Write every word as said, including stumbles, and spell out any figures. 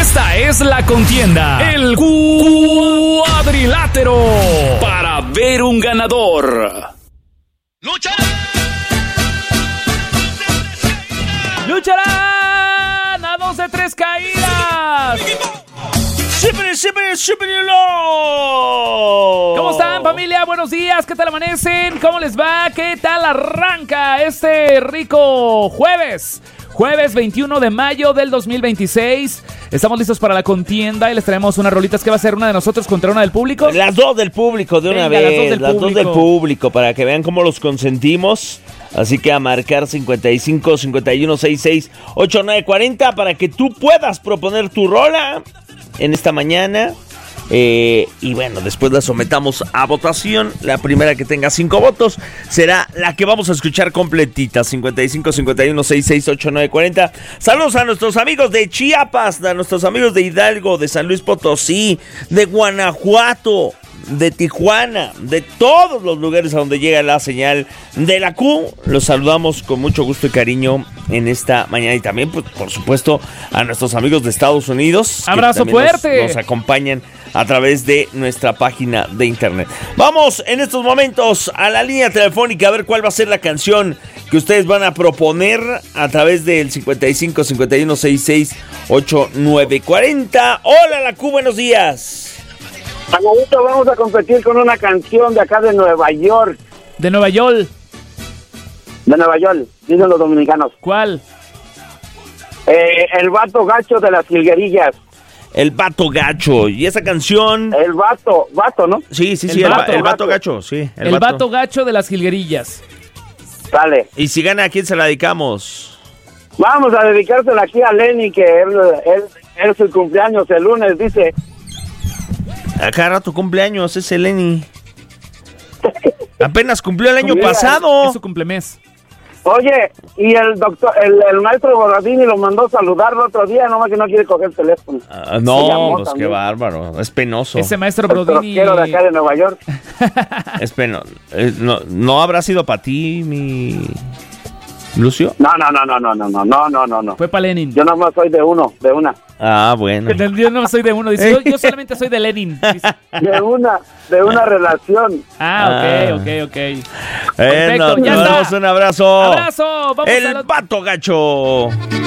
Esta es la contienda, el cuadrilátero, para ver un ganador. ¡Lucharán! ¡Lucharán a dos de tres caídas! ¡Súper, súper, súper! ¿Cómo están, familia? Buenos días, ¿qué tal amanecen? ¿Cómo les va? ¿Qué tal arranca este rico jueves? Jueves veintiuno de mayo del dos mil veintiséis. Estamos listos para la contienda y les traemos unas rolitas que va a ser una de nosotros contra una del público. Las dos del público de una Venga, vez. las dos del las público. dos del público para que vean cómo los consentimos. Así que a marcar cincuenta y cinco, cincuenta y uno, sesenta y seis, ochenta y nueve, cuarenta para que tú puedas proponer tu rola en esta mañana. Eh, y bueno, después la sometamos a votación. La primera que tenga cinco votos será la que vamos a escuchar completita. cincuenta y cinco, cincuenta y uno, sesenta y seis, ochenta y nueve, cuarenta. Saludos a nuestros amigos de Chiapas, a nuestros amigos de Hidalgo, de San Luis Potosí, de Guanajuato, de Tijuana, de todos los lugares a donde llega la señal de la Q. Los saludamos con mucho gusto y cariño en esta mañana. Y también, pues, por supuesto, a nuestros amigos de Estados Unidos. ¡Abrazo que también fuerte! Nos, nos acompañan a través de nuestra página de internet. Vamos en estos momentos a la línea telefónica a ver cuál va a ser la canción que ustedes van a proponer a través del cincuenta y cinco, cincuenta y uno, sesenta y seis, ochenta y nueve, cuarenta. Hola, la Q, buenos días. Abuelito, vamos a competir con una canción de acá de Nueva York. De Nueva York. De Nueva York, dicen los dominicanos. ¿Cuál? Eh, el vato gacho de las jilguerillas. El vato gacho. Y esa canción... El vato, vato, ¿no? Sí, sí, El sí, el, vato. va- el vato gacho, sí. El, el vato gacho de las jilguerillas. Dale. Y si gana, ¿a quién se la dedicamos? Vamos a dedicársela aquí a Lenny, que él, él, él es su cumpleaños el lunes, dice. A cada rato cumpleaños, es el Lenny. Apenas cumplió el año Mira, pasado. Es su cumplemés. Oye, y el doctor, el, el maestro Borradini lo mandó a saludar el otro día, nomás que no quiere coger el teléfono. Ah, Se no, llamó pues qué también. bárbaro. Es penoso. Ese maestro El Brodini. troquero de acá de Nueva York. Es penoso. Eh, no, ¿No habrá sido para ti, mi Lucio? No, no, no, no, no, no, no, no, no, no, no. Fue para Lenin. Yo nomás soy de uno, de una. Ah, bueno. Yo no soy de uno. Dice, yo, yo solamente soy de Lenin. Dice. De una, de una relación. Ah, Ah. ok, ok, ok. Eh, Perfecto, nos ya mandamos está. un abrazo. Abrazo. Vamos a El los... vato gacho.